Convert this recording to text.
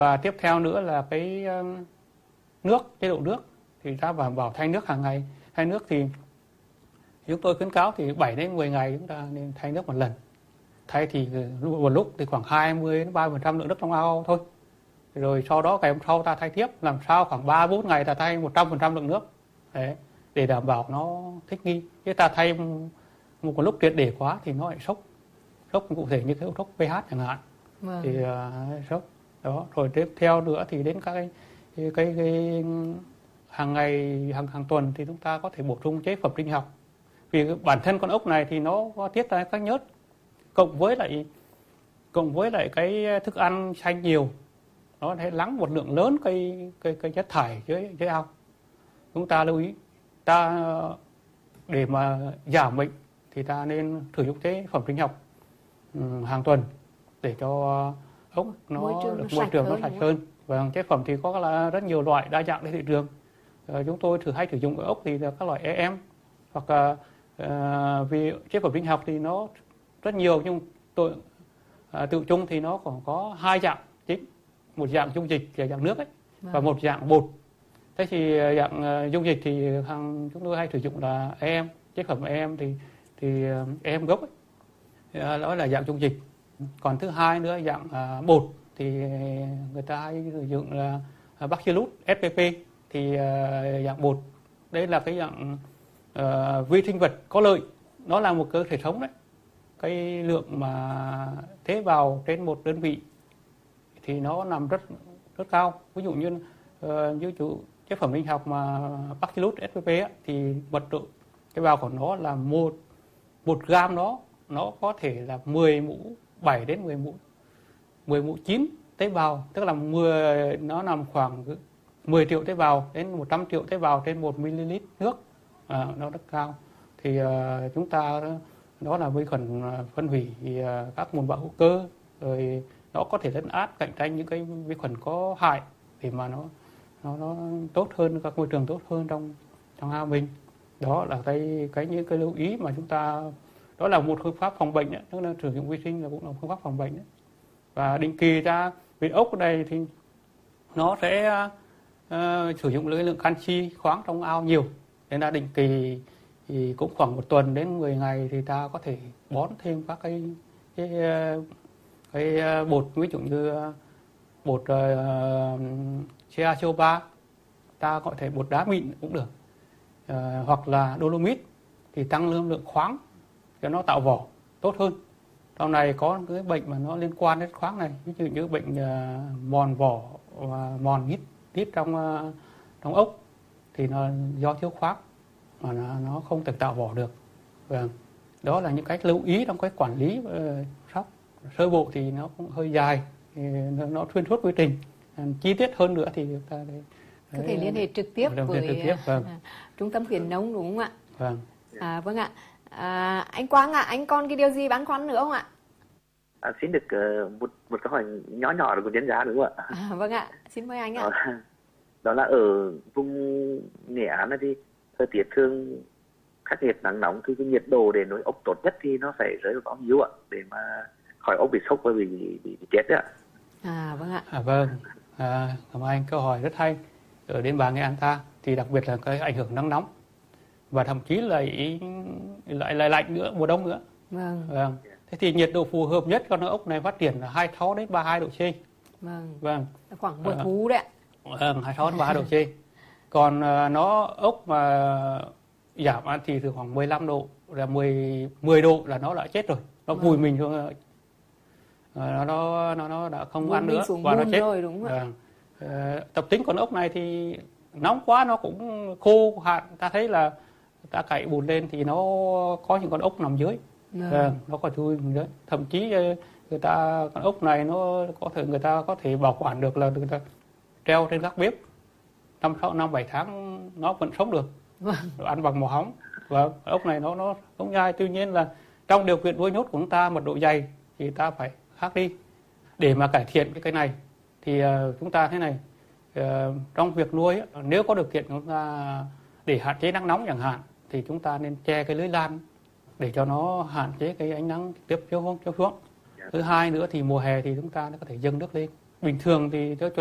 Và tiếp theo nữa là cái nước, chế độ nước thì ta bảo thay nước hàng ngày. Thay nước thì chúng tôi khuyến cáo thì 7 đến 10 ngày chúng ta nên thay nước một lần. Thay thì một lúc thì khoảng 20 đến 30% lượng nước trong ao thôi. Rồi sau đó ngày hôm sau ta thay tiếp, làm sao khoảng 3-4 ngày ta thay 100% lượng nước. Đấy, để đảm bảo nó thích nghi. Chứ ta thay một lúc triệt để quá thì nó lại sốc. Sốc cụ thể như cái sốc pH chẳng hạn. Thì sốc. Đó, rồi tiếp theo nữa thì đến các cái hàng ngày, hàng tuần thì chúng ta có thể bổ sung chế phẩm sinh học. Vì bản thân con ốc này thì nó có tiết ra các nhớt cộng với lại cái thức ăn xanh nhiều, nó sẽ lắng một lượng lớn cái chất thải dưới ao. Chúng ta lưu ý, ta để mà giảm bệnh thì ta nên sử dụng chế phẩm sinh học hàng tuần để cho ốc môi trường nó sạch hơn. Và chế phẩm thì có là rất nhiều loại đa dạng trên thị trường. Chúng tôi hay sử dụng ở ốc thì là các loại EM hoặc vì chế phẩm sinh học thì nó rất nhiều, nhưng tự chung thì nó còn có 2 dạng chính, một dạng dung dịch là dạng nước ấy, và một dạng bột. Thế thì dạng dung dịch thì chúng tôi hay sử dụng là EM, chế phẩm EM thì EM gốc ấy, đó là dạng dung dịch. Còn thứ hai nữa dạng bột thì người ta hay sử dụng là Bacillus spp, thì dạng bột đây là cái dạng vi sinh vật có lợi, nó là một cơ thể sống đấy. Cái lượng mà tế bào trên một đơn vị thì nó nằm rất cao. Ví dụ như chế phẩm sinh học mà Bacillus spp ấy, thì mật độ tế bào của nó là một gam nó có thể là 10 mũ 7 đến 10 mũ 9 tế bào, tức là nó nằm khoảng 10 triệu tế bào đến 100 triệu tế bào trên 1 ml nước. Nó rất cao. Thì chúng ta đó là vi khuẩn phân hủy các môn bạo hữu cơ, rồi nó có thể lấn át cạnh tranh những cái vi khuẩn có hại để mà nó tốt hơn, các môi trường tốt hơn trong ao mình. Đó là những cái lưu ý mà chúng ta, đó là một phương pháp phòng bệnh đấy, tức là sử dụng vi sinh là cũng là phương pháp phòng bệnh đấy. Và định kỳ ra vì ốc này thì nó sẽ sử dụng lượng canxi, khoáng trong ao nhiều, nên là định kỳ thì cũng khoảng 1 tuần đến 10 ngày thì ta có thể bón thêm các cái bột, ví dụ như bột CaCO3, ta có thể bột đá mịn cũng được, hoặc là dolomit thì tăng lượng khoáng cho nó tạo vỏ tốt hơn. Sau này có cái bệnh mà nó liên quan đến khoáng này, ví dụ như bệnh mòn vỏ và mòn hít trong ốc thì nó do thiếu khoáng mà nó không thể tạo vỏ được. Và đó là những cách lưu ý trong cái quản lý sóc. Sơ bộ thì nó cũng hơi dài, thì nó xuyên suốt quy trình. Chi tiết hơn nữa thì chúng ta có thể liên hệ trực tiếp với Trung tâm khuyến nông, đúng không ạ? Vâng. Vâng ạ. Anh Quang ạ, anh còn cái điều gì băn khoăn nữa không ạ? Xin được một câu hỏi nhỏ nhỏ của chuyên gia đúng không ạ? Vâng ạ, xin mời anh ạ. Đó là ở vùng Nghệ An này thì thời tiết thường khắc nghiệt nắng nóng, thì cái nhiệt độ để nuôi ốc tốt nhất thì nó phải rơi vào bao nhiêu ạ, để mà khỏi ốc bị sốc và bị chết đấy ạ? Vâng ạ. Vâng, cảm ơn anh, câu hỏi rất hay. Ở đến Nghệ An ta thì đặc biệt là cái ảnh hưởng nắng nóng và thậm chí lại lạnh nữa, mùa đông nữa. Vâng. Thế thì nhiệt độ phù hợp nhất cho con ốc này phát triển là 26 đến 32 độ C. Vâng. Khoảng mùa thu đấy ạ. 26 đến 32 độ C. Còn nó ốc mà giảm thì từ khoảng 15 độ là 10 độ là nó đã chết rồi, nó vùi mình xuống, nó đã không ăn nữa và nó chết rồi, đúng không ạ? Tập tính con ốc này thì nóng quá nó cũng khô hạn, ta thấy là ta cày bùn lên thì nó có những con ốc nằm dưới. Nó có chui dưới, thậm chí con ốc này người ta có thể bảo quản được, là người ta treo trên các bếp 5-7 tháng nó vẫn sống được. Ăn bằng mỏ hóng. Và ốc này nó sống nhai. Tuy nhiên là trong điều kiện nuôi nhốt của chúng ta, mật độ dày thì ta phải khác đi. Để mà cải thiện cái này thì chúng ta thế này, trong việc nuôi nếu có điều kiện chúng ta để hạn chế nắng nóng chẳng hạn, thì chúng ta nên che cái lưới lan để cho nó hạn chế cái ánh nắng trực tiếp chiếu xuống. Thứ hai nữa thì mùa hè thì chúng ta có thể dâng nước lên bình thường thì